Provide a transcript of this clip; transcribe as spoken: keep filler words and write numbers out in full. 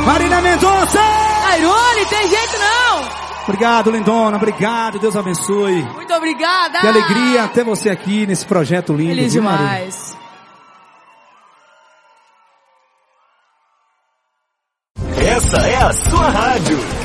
Marina Mendonça! Airone, tem jeito não! Obrigado, lindona, obrigado, Deus abençoe. Muito obrigada! Que alegria ter você aqui nesse projeto lindo. Feliz viu, demais. Marina? Essa é a sua rádio.